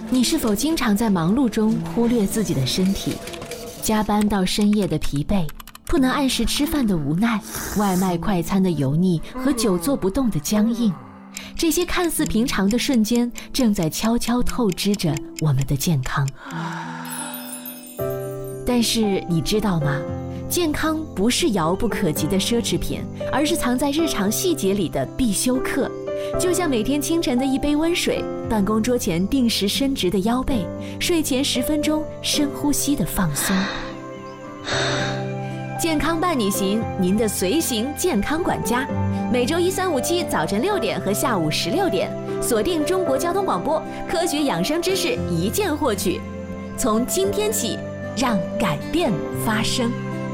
你是否经常在忙碌中忽略自己的身体？加班到深夜的疲惫，不能按时吃饭的无奈，外卖快餐的油腻和久坐不动的僵硬，这些看似平常的瞬间，正在悄悄透支着我们的健康。但是你知道吗？健康不是遥不可及的奢侈品，而是藏在日常细节里的必修课。就像每天清晨的一杯温水，办公桌前定时伸直的腰背，睡前10分钟深呼吸的放松。健康伴你行，您的随行健康管家，每周1、3、5、7早晨6点和下午16点，锁定中国交通广播，科学养生知识一键获取。从今天起，让改变发生。